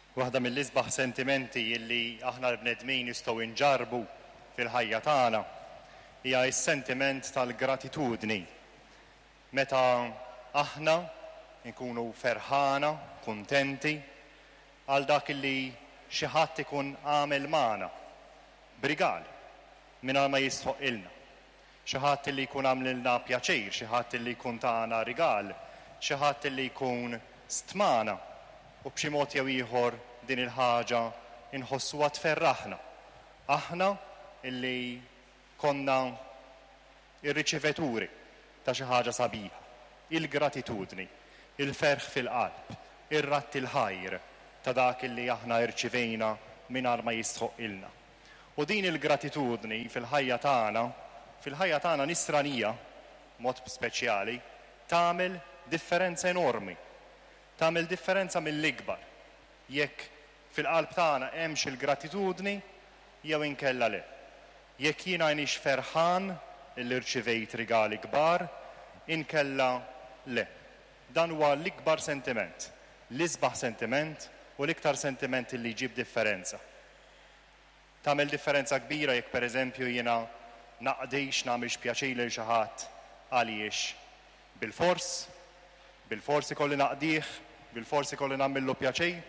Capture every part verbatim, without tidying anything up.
Waħda mill-isbaħ sentimenti illi aħna l-bnedmin jistgħu inġarbu fil-ħajja tagħna hija s-sentiment tal-gratitudni. Meta aħna nkunu ferħana, kuntenti għal dak illi xi ħadd ikun għamel magħna b'rigal mingħajr ma jistħoq ilna. Xi ħadd illi jkun għamlilna pjaċir, xi ħadd illi jkun tagħna rigal, xi ħadd illi jkun stmana u b'xi mod jew ieħor din il-ħaġa inħossuha tferraħna. Aħna illi konna ir-riċeveturi ta' xi ħaġa sabiħa, il-gratitudni, il-ferħ fil-qalb, ir-ratt il-ħajr ta' dak illi aħna rċivejna mingħajr ma jistħoq ilna. U din il-gratitudni fil-ħajja tagħna, fil-ħajja tagħna nisranija mod speċjali tagħmel differenza enormi. Tagħmel differenza mill-ikbar. Jekk fil-qalb tagħna hemmx il-gratitudni jew inkella le. Jekk jiena għinix ferħan illi rċivejt rigali kbar, inkella le. Dan huwa l-ikbar sentiment, l-isbaħ sentiment u l-iktar sentiment illi jġib differenza. Tagħmel differenza kbira jekk pereżempju jiena naqdix nagħmilx pjaċir lil xi ħadd għaliex bil-fors, bil-forsi kolli naqdih, bil-forsi kolli nagħmillu pjaċir,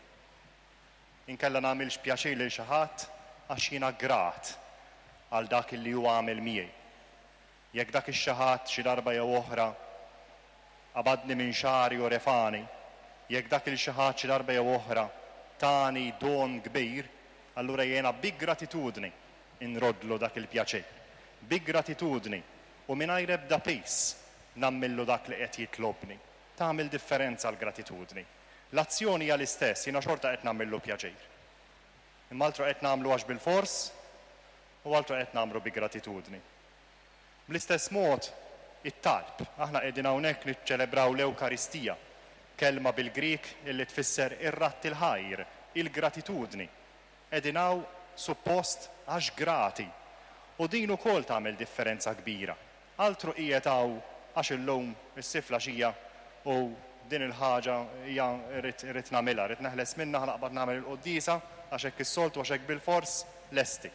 inkella nagħmilx pjaċir lil xi ħadd għax jiena grat għal dak illi huwa għamel miegħi. Jekk dak ix-xi ħadd xi darba jew oħra qabadni minn xari u refani, jekk dak il xi ħadd xi darba jew oħra tani don kbir, allura jiena bi gratitudni inrodlu dak il-pjaċir. Bi gratitudni u mingħajr ebda pis nammillu dak li qed jitlobni. Tagħmel differenza l-gratitudni. L-azzjoni hija l-istess, jiena xorta qed nagħmillu pjaċir. Imma altru qed nagħmlu għax bil-fors u altru qed nagħmlu bi gratitudni. Bl-istess mod it-talb. Aħna qegħdin hawnhekk niċċelebraw l-Ewkaristija, kelma bil-Grik illi tfisser ir-ratt il-ħajr, il-gratitudni. Qegħdin hawn suppost għax grati. U din ukoll tagħmel differenza kbira. Altru qiegħed hawn għax illum is-sifla xija u din il-ħaġa hija rrid nagħmilha, rrid neħles minnha ħanaqbad nagħmel il-qudiesa għax hekk is-soltu għax hekk bil-fors lesti.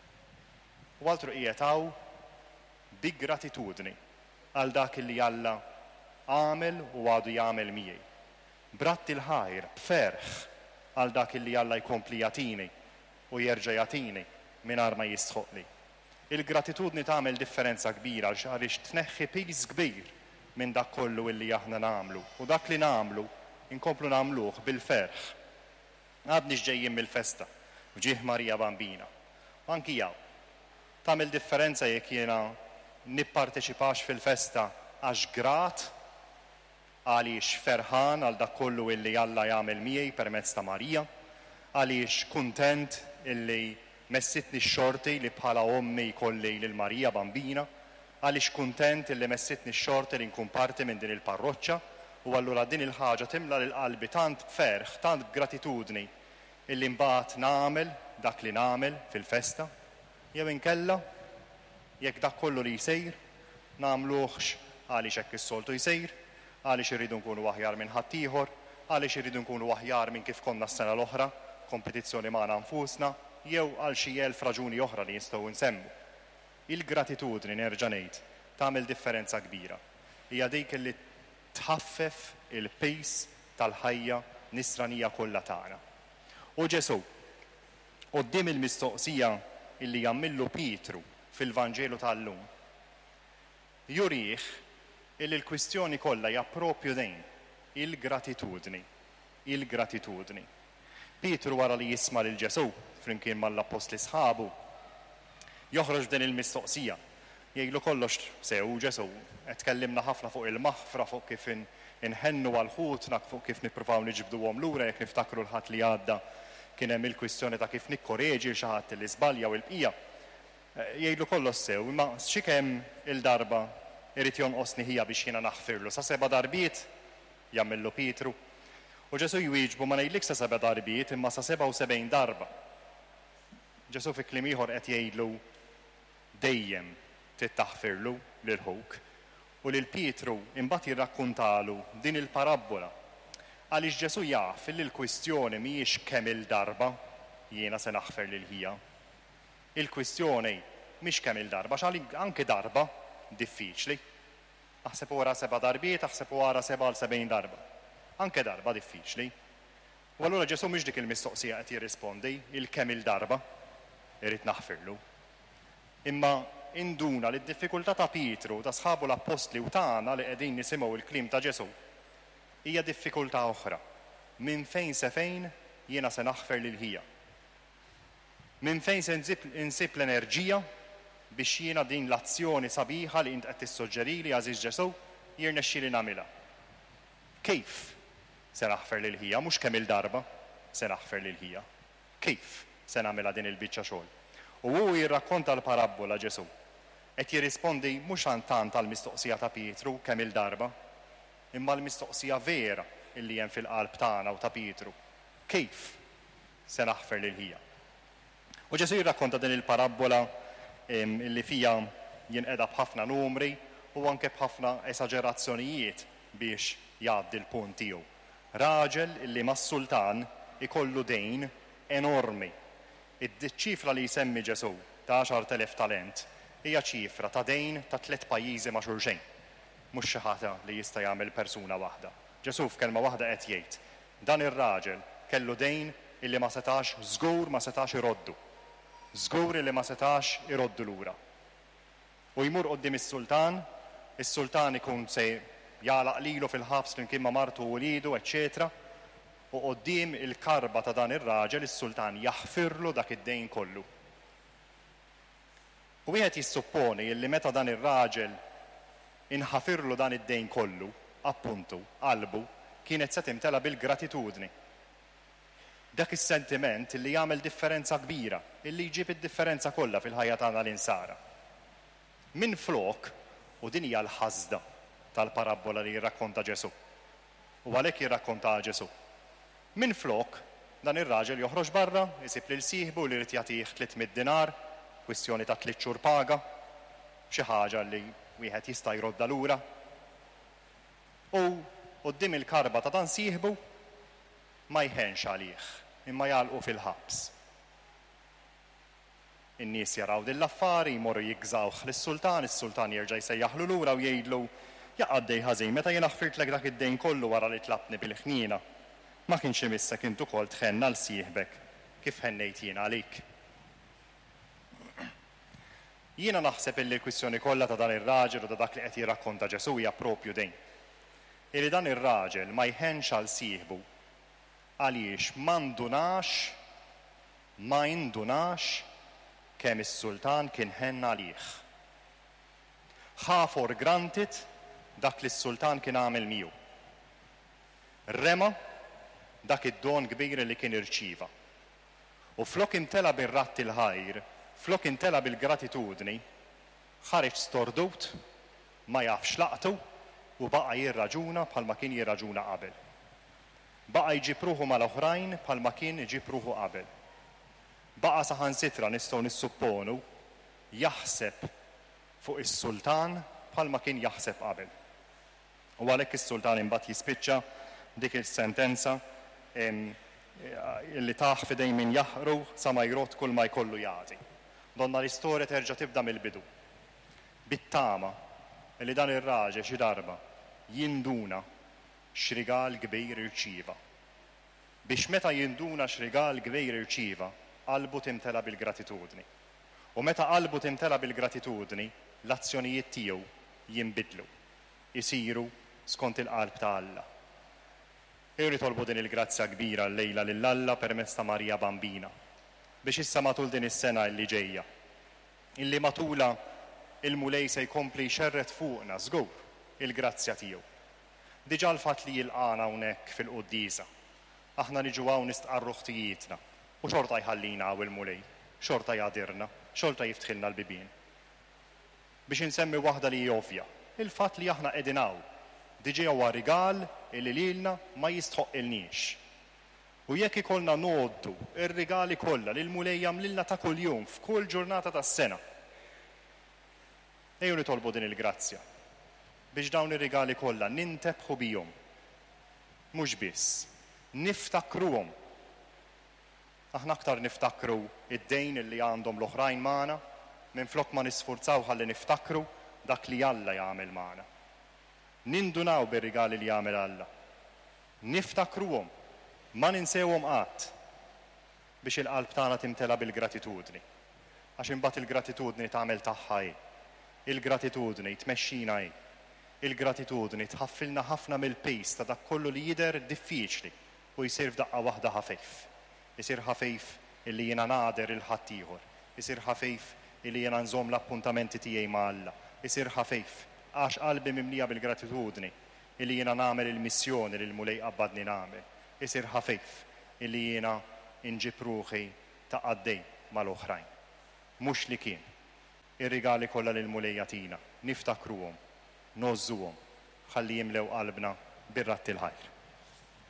U altru qiegħed hawn bi gratitudni għal dak li Alla għamel u għadu jagħmel miegħi. Bratt il-ħajr, b'ferħ għal dak li Alla jkompli jagħtini u jerġa' jagħtini mingħajr ma jistħoqli. Il-gratitudni tagħmel differenza kbira għaliex tneħħi piż kbir minn dak kollu illi aħna nagħmlu. U dak li nagħmlu inkomplu nagħmluh bil-ferħ. Għadniex ġejjin mill-festa u ġih Marija Bambina. Anki hawn tagħmel differenza jekk jiena nipparteċipax fil-festa għax grat għaliex ferħan għal dak kollu illi Alla jagħmel miegħi permezz ta' Marija, għaliex kuntent illi messitni x-xorti li bħala ommi jkolli lil Marija Bambina, għaliex kuntent illi messitni x-xorti li nkun parti minn din il-parroċċa u allura din il-ħaġa timla lil qalbi tant b'ferħ, tant b'gratitudni illi mbagħad nagħmel dak li nagħmel fil-festa, jew inkella jekk dak kollu li jsejr nagħmluhx għaliex hekk is-soltu jsejr, għaliex irridu nkunu aħjar minn ħadd ieħor, għaliex irridu nkunu aħjar minn kif konna s-sena l-oħra, kompetizzjoni magħna nfusna, jew għal xi elf raġuni oħra li nistgħu nsemmu. Il-gratitudni nerġa' ngħid tagħmel differenza kbira. Hija dik li tħaffef il-pejs tal-ħajja nisranija kollha tagħna. U Ġesu, quddiem il-mistoqsija illi jagħmillu Pietru fil-Vanġelu tal-lum, jurih illi l-kwistjoni kollha hija proprju dejn il-gratitudni, il-gratitudni. Pietru wara li jisma' lil Ġesu flimkien mal-apostli sħabu joħroġ din il-mistoqsija. Jgħidu kollox sew Ġesu, qed tkellimna ħafna fuq il-maħfra, fuq kif inħennu għal ħutna, fuq kif nippruvaw niġbduhom lura jekk niftakru l-ħadd li għadda kien hemm il-kwistjoni ta' kif nikkoreġi xi ħadd li żbalja u l-bqija. Jgħidu kollox sew, imma x'ikemm il-darba irid jonqosni ħija biex jiena naħfirlu. Sa seba' darbiet jagħmillu Pietru. U Ġesu jwieġbu ma ngħidlek sa seba' darbiet imma sa seba' u sebgħin darba. Ġesu fi kliem ieħor qed jgħidlu dejjem trid taħfirlu lil ħuk. U lil Pietru imbagħad jirrakkuntalu din il-parabola Għaliex Ġesu jaf li l-kwistjoni mhijiex kemm il-darba jiena se naħfer lil ħija. Il-kwistjoni mhix kemm il-darba, x'għal anke darba diffiċli. Aħseb wara seba' darbiet, aħseb wara seba' għal sebgħin darba. Anke darba diffiċli. U allura Ġesu mhux dik il-mistoqsija qed jirrispondi, il-kemm il-darba irid naħfirlu. Imma induna li d-diffikultà ta' Pietru, ta' sħabu l-Apostli u tagħna li qegħdin nisimgħu il-kliem ta' Ġesu hija diffikultà oħra. Minn fejn se fejn jiena se naħfer lil ħija. Minn fejn se insib l-enerġija biex jiena din l-azzjoni sabiħa li int qed tissuġġerili għażiż Ġesu jirnexxieli nagħmilha. Kif se naħfer lil ħija, mhux kemm il-darba se naħfer lil ħija. Kif se nagħmilha din il-biċċa xogħol? U hu jirrakkonta l-parabola Ġesu qed jirrispondi mhux tant għall-mistoqsija ta' Pietru kemm il-darba, imma l-mistoqsija vera illi hemm fil-qalb tagħna u ta' Pietru. Kif se naħfer lil ħija? U Ġesu jirrakkonta din il-parabola illi fija jinqeda b'ħafna numri u anke b'ħafna esaġerazzjonijiet biex jgħaddi l-punt tiegħu. Raġel illi mas-sultan ikollu dejn enormi. Id-ċifra li jsemmi Ġesu ta' għaxar telef talent hija ċifra ta' dejn ta' tliet pajjiżi ma' xulxejn. Mhux xi ħaġa li jista' jagħmel persuna waħda. Ġesu f'kelma waħda qed jgħid dan ir-raġel kellu dejn illi ma setax żgur ma setax iroddu. Żgur illi ma setax iroddu lura. U jmur qudiem is-sultan, is-sultan ikun se jagħlaq lilu fil-ħabs flimkien ma' martu u wlidu, eċċetera. U qudiem il-karba ta' dan ir-raġel is-sultan jaħfirlu dak id-dejn kollu. U wieħed jissupponi li meta dan ir-raġel inħafirlu dan id-dejn kollu, appuntu, qalbu, kienet se timtela bil-gratitudni. Dak is-sentiment li jagħmel differenza kbira, illi jġib id-differenza kollha fil-ħajja tagħna l-insara. Minflok, u din hija l-ħasda tal-parabola li jirrakkonta Ġesu. U għalhekk jirrakkonta Ġesu. Minflok, dan ir-raġel joħroġ barra, isib lil sieħbu li rid jagħtih tliet dinar, kwistjoni ta' tliet xhur paga, xi ħaġa li wieħed jista' jrodda lura. U quddiem il-karba ta' dan sieħbu ma jħenx għalih, imma jgħalqu fil-ħabs. In-nies jaraw din l-affari, jmorru jigżawh lis-sultan, is-sultan jerġa' jsejjaħlu lura u jgħidlu jaqgħaddej ħażin meta jien ħfirt lek dak id-dejn kollu wara li tlabni bil-ħniena. Ma kienx imissek int ukoll tħenna l sieħbek kif ħennejt jien għalik. Jiena naħseb illi l-kwistjoni kollha ta' dan ir-raġel u ta' dak li qed jirrakkonta Ġesu hija proprju dejn. Illi dan ir-raġel ma jħenx għal sieħbu għaliex ma ndunax ma jindunax kemm is-sultan kien ħenna għalih. Ħa for granted dak li s-sultan kien għamel miegħu. Rema dak id-don kbir li kien irċieva. U flok intela bir-ratti l-ħajr, flok intela bil-gratitudni, ħareġ stordut, ma jafx laqtu u baqa jirraġuna bħalma kien jirraġuna qabel. Baqa jġib ruħu mal-oħrajn bħalma kien iġib ruħu qabel. Baqa saħansitra nistgħu nissupponu jaħseb fuq is-sultan bħalma kien jaħseb qabel. U għalhekk is-sultan imbagħad jispiċċa dik is-sentenza illi taħ fidejn min jaħru sa ma jrot kull ma jkollu jagħti. Donna l-istorja terġa' tibda mill-bidu. Bit-tama li dan ir-raġel xi darba jinduna x'rigal kbir irċieva. Biex meta jinduna x'rigal kbir irċieva, qalbu timtela bil-gratitudni. U meta qalbu timtela bil-gratitudni, l-azzjonijiet tiegħu jinbidlu, isiru skont il-qalb ta' Alla. Ejju nitolbu din il-grazzja kbira llejla lill-Alla permezz ta' Marija Bambina biex issa matul din is-sena li ġejja, illi matula il-mulej se jkompli jxerret fuqna żgur il-grazzja tiegħu. Diġà l-fatt li jilqana hawnhekk fil-quddiesa. Aħna niġu hawn nistqarru ħtijietna u xorta jħallina hawn il-mulej, xorta jgħadirna, xorta jiftħilna l-bibien. Biex insemmi waħda li ovvja, il-fatt li aħna qegħdin hawn diġà huwa rigal illi lilna ma jistħoqilniex. U jekk ikollna noddu ir-rigali kollha li l-mulej jagħmlilna ta' kuljum f'kull ġurnata tas-sena. Ejju nitolbu din il-grazzja biex dawn ir-rigali kollha nintebħu bihom. mhux biss, niftakruhom. Aħna aktar niftakru id-dejn li għandhom l-oħrajn magħna, minflok ma nisfurzaw ħalli niftakru dak li Alla jagħmel magħna. Nindunaw bir-rigali li jagħmel Alla. Niftakruhom, ma ninsewhom qatt biex il-qalb tagħna timtela bil-gratitudni. Għax imbagħad il-gratitudni tagħmel tagħha hi. Il-gratitudni tmexxina hi. Il-gratitudni tħaffilna ħafna mill-pejs ta' dak kollu li jidher diffiċli u jsir f'daqqa waħda ħafejf. Isir ħafejf illi jiena ngħader il-ħadd ieħor. Isir ħafejf illi jiena nżomm l-appuntamenti tiegħi ma' Alla. Isir ħafejf għax qalbi mimlija bil-gratitudni illi jiena nagħmel il-missjoni li l-mulej qabbadni nagħmel. Isir ħafejf illi jiena inġib ruħi ta' għaddej mal-oħrajn. Mhux li kien. Ir-rigali kollha lil mulej jagħtina, niftakruhom, nożżuhom, ħalli jimlew qalbna bir-ratti l-ħajr.